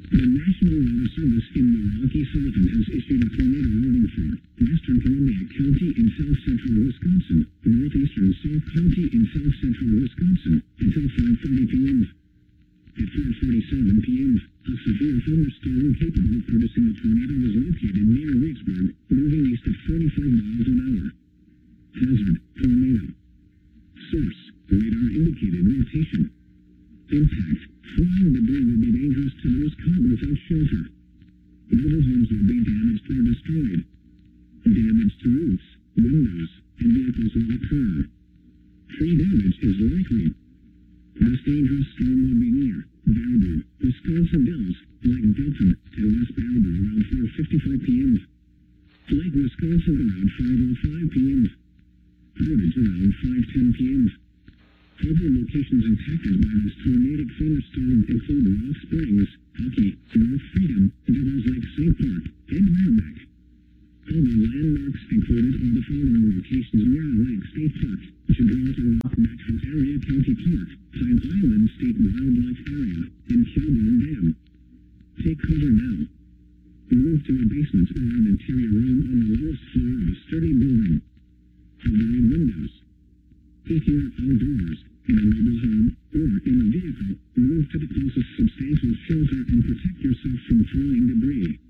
The National Weather Service in Milwaukee Sullivan has issued a tornado warning for western Columbia County in south-central Wisconsin, northeastern Sauk County in south-central Wisconsin, until 5:30 p.m. At 4:47 p.m., a severe thunderstorm capable of producing a tornado was located near Reedsburg, moving east at 45 miles an hour. Hazard: tornado. Source: radar indicated rotation. Impact: flying debris will be dangerous to those caught without shelter. Mobile homes will be damaged or destroyed. Damage to roofs, windows, and vehicles will occur. Tree damage is likely. This dangerous storm will be near Baraboo, Wisconsin Dells, Lake Delton, to West Baraboo around 4:55 p.m. Lake Wisconsin around 5:05 p.m. Portage around 5:10 p.m. Other locations impacted by this tornadic thunderstorm include Rock Springs, Hockey, North Freedom, Devils Lake St. Park, and Merrimack. Other landmarks included are the following locations: Mirror Lake State Park, Gibraltar Rock Metro Area County Park, Pine Island State Wildlife Area, and Shelburne Dam. Take cover now. Move to a basement or an interior room on the lowest floor of a sturdy building. Avoid windows. If you are outdoors, in a mobile home, or in a vehicle, move to the closest substantial shelter and protect yourself from flying debris.